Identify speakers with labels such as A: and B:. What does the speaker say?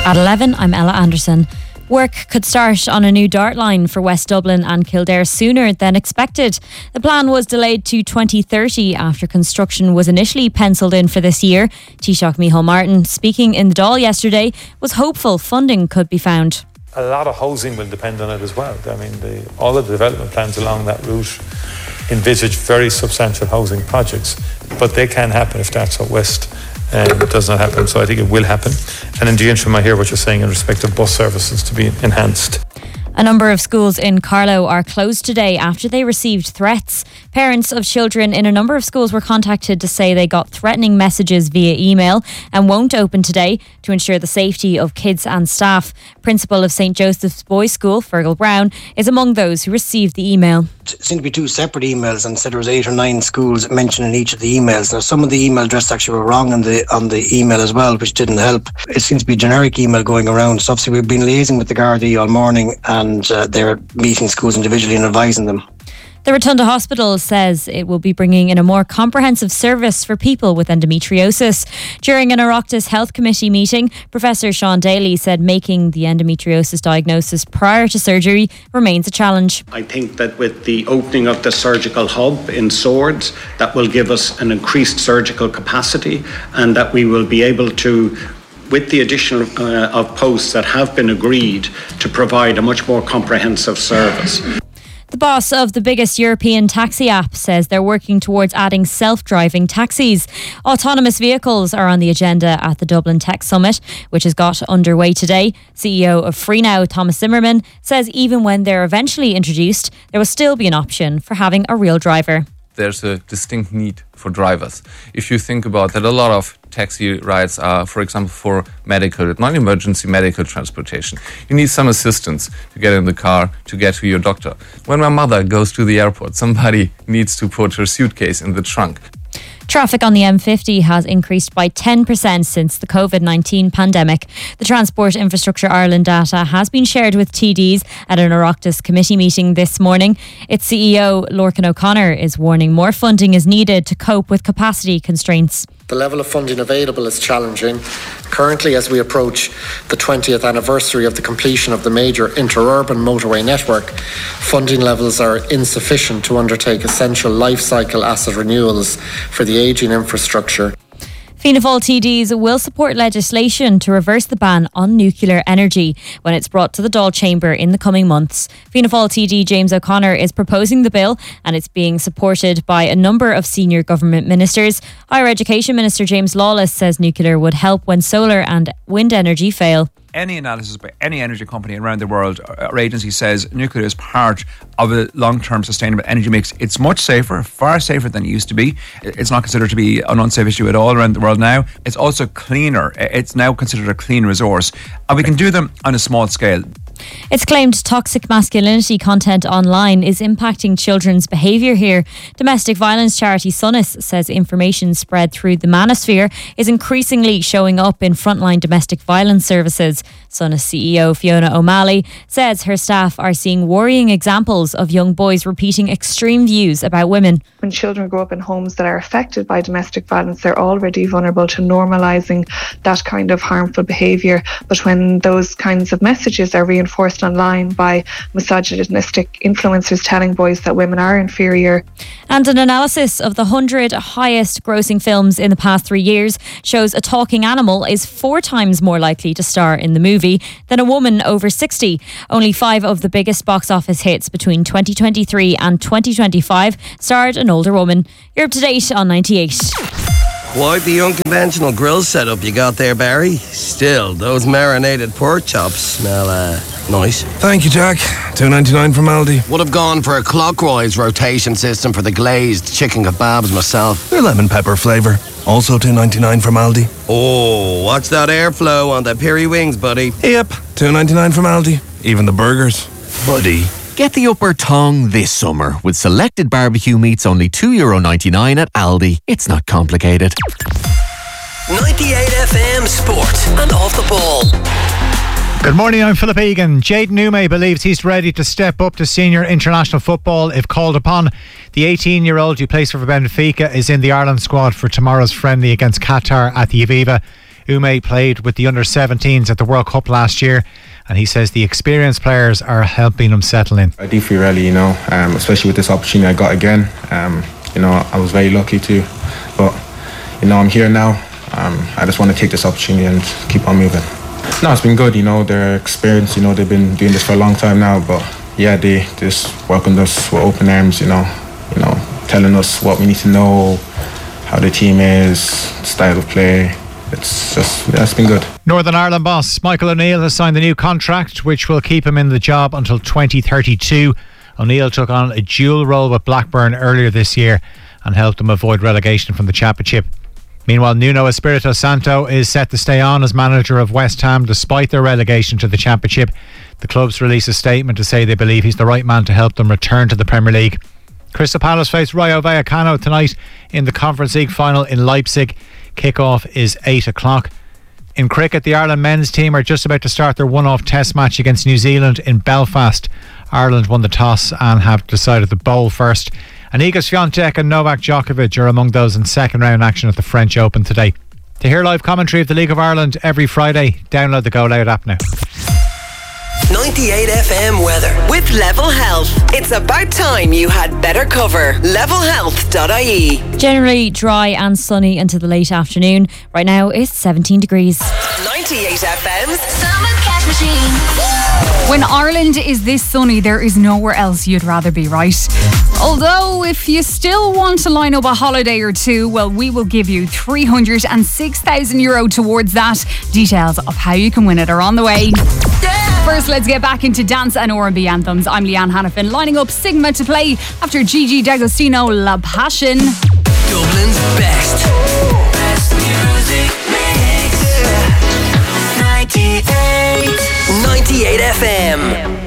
A: At 11, I'm Ella Anderson. Work could start on a new dart line for West Dublin and Kildare sooner than expected. The plan was delayed to 2030 after construction was initially penciled in for this year. Taoiseach Micheál Martin, speaking in the Dáil yesterday, was hopeful funding could be found.
B: A lot of housing will depend on it as well. I mean, all of the development plans along that route envisage very substantial housing projects, but they can happen if Darts Out West does not happen, so I think it will happen. And in the interim, I hear what you're saying in respect of bus services to be enhanced.
A: A number of schools in Carlow are closed today after they received threats. Parents of children in a number of schools were contacted to say they got threatening messages via email and won't open today to ensure the safety of kids and staff. Principal of St Joseph's Boys School, Fergal Brown, is among those who received the email.
C: It seemed to be two separate emails, and said there was 8 or 9 schools mentioned in each of the emails. Now, some of the email addresses actually were wrong on the email as well, which didn't help. It seems to be a generic email going around. So obviously we've been liaising with the Gardaí all morning, and they're meeting schools individually and advising them.
A: The Rotunda Hospital says it will be bringing in a more comprehensive service for people with endometriosis. During an Oireachtas Health Committee meeting, Professor Sean Daly said making the endometriosis diagnosis prior to surgery remains a challenge.
D: I think that with the opening of the surgical hub in Swords, that will give us an increased surgical capacity, and that we will be able to, with the addition of posts that have been agreed, to provide a much more comprehensive service.
A: The boss of the biggest European taxi app says they're working towards adding self-driving taxis. Autonomous vehicles are on the agenda at the Dublin Tech Summit, which has got underway today. CEO of FreeNow, Thomas Zimmerman, says even when they're eventually introduced, there will still be an option for having a real driver.
E: There's a distinct need for drivers. If you think about that, a lot of taxi rides are, for example, for medical, non-emergency medical transportation. You need some assistance to get in the car, to get to your doctor. When my mother goes to the airport, somebody needs to put her suitcase in the trunk.
A: Traffic on the M50 has increased by 10% since the COVID-19 pandemic. The Transport Infrastructure Ireland data has been shared with TDs at an Oireachtas committee meeting this morning. Its CEO, Lorcan O'Connor, is warning more funding is needed to cope with capacity constraints.
F: The level of funding available is challenging. Currently, as we approach the 20th anniversary of the completion of the major interurban motorway network, funding levels are insufficient to undertake essential life cycle asset renewals for the ageing infrastructure.
A: Fianna Fáil TDs will support legislation to reverse the ban on nuclear energy when it's brought to the Dáil Chamber in the coming months. Fianna Fáil TD James O'Connor is proposing the bill, and it's being supported by a number of senior government ministers. Higher Education Minister James Lawless says nuclear would help when solar and wind energy fail.
G: Any analysis by any energy company around the world or agency says nuclear is part of a long-term sustainable energy mix. It's much safer, far safer than it used to be. It's not considered to be an unsafe issue at all around the world now. It's also cleaner. It's now considered a clean resource. And we can do them on a small scale.
A: It's claimed toxic masculinity content online is impacting children's behaviour here. Domestic violence charity Sunnis says information spread through the manosphere is increasingly showing up in frontline domestic violence services. Sunnis CEO Fiona O'Malley says her staff are seeing worrying examples of young boys repeating extreme views about women.
H: When children grow up in homes that are affected by domestic violence, they're already vulnerable to normalising that kind of harmful behaviour. But when those kinds of messages are reinforced online by misogynistic influencers telling boys that women are inferior.
A: And an analysis of the 100 highest grossing films in the past 3 years shows a talking animal is 4 times more likely to star in the movie than a woman over 60. Only 5 of the biggest box office hits between 2023 and 2025 starred an older woman. You're up to date on 98.
I: Quite the unconventional grill setup you got there, Barry. Still, those marinated pork chops smell nice.
J: Thank you, Jack. $2.99 from Aldi.
I: Would have gone for a clockwise rotation system for the glazed chicken kebabs myself.
J: They're lemon pepper flavour. Also $2.99 from Aldi.
I: Oh, watch that airflow on the peri wings, buddy.
J: Yep, $2.99 from Aldi. Even the burgers. Buddy.
K: Get the upper tongue this summer with selected barbecue meats only €2.99 at Aldi. It's not complicated.
L: 98 FM Sport and Off the Ball.
M: Good morning, I'm Philip Egan. Jayden Nume believes he's ready to step up to senior international football if called upon. The 18-year-old who plays for Benfica is in the Ireland squad for tomorrow's friendly against Qatar at the Aviva. Ume played with the under-17s at the World Cup last year, and he says the experienced players are helping him settle in.
N: I do feel really, especially with this opportunity I got again. I was very lucky too, but I'm here now. I just want to take this opportunity and keep on moving. No, it's been good. They're experienced. They've been doing this for a long time now, but yeah, they just welcomed us with open arms. Telling us what we need to know, how the team is, style of play. It's been good.
M: Northern Ireland boss Michael O'Neill has signed the new contract, which will keep him in the job until 2032. O'Neill took on a dual role with Blackburn earlier this year and helped them avoid relegation from the Championship. Meanwhile, Nuno Espirito Santo is set to stay on as manager of West Ham despite their relegation to the Championship. The clubs released a statement to say they believe he's the right man to help them return to the Premier League. Crystal Palace face Rayo Vallecano tonight in the Conference League final in Leipzig. Kick-off is 8 o'clock. In cricket, the Ireland men's team are just about to start their one-off test match against New Zealand in Belfast. Ireland won the toss and have decided to bowl first. And Iga Swiatek and Novak Djokovic are among those in second round action at the French Open today. To hear live commentary of the League of Ireland every Friday, download the Go Loud app now.
L: 98 FM weather with Level Health. It's about time you had better cover. Levelhealth.ie.
A: Generally dry and sunny into the late afternoon. Right now it's 17 degrees.
L: 98 FM's
O: Summer Cash Machine. When Ireland is this sunny, there is nowhere else you'd rather be, right? Although, if you still want to line up a holiday or two, well, we will give you €306,000 towards that. Details of how you can win it are on the way. First, let's get back into dance and R&B anthems. I'm Leanne Hannafin, lining up Sigma to play after Gigi D'Agostino, La Passion.
L: Dublin's best music mix. 98 FM.